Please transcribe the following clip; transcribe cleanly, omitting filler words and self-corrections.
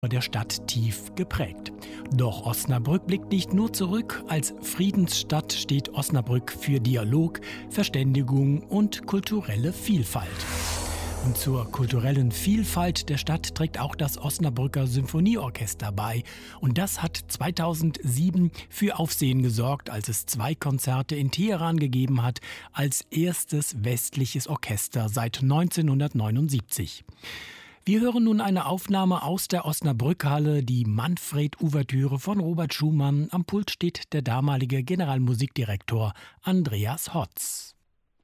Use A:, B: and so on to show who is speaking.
A: der Stadt tief geprägt. Doch Osnabrück blickt nicht nur zurück. Als Friedensstadt steht Osnabrück für Dialog, Verständigung und kulturelle Vielfalt. Und zur kulturellen Vielfalt der Stadt trägt auch das Osnabrücker Symphonieorchester bei. Und das hat 2007 für Aufsehen gesorgt, als es 2 Konzerte in Teheran gegeben hat, als erstes westliches Orchester seit 1979. Wir hören nun eine Aufnahme aus der Osnabrückhalle, die Manfred-Ouvertüre von Robert Schumann. Am Pult steht der damalige Generalmusikdirektor Andreas Hotz.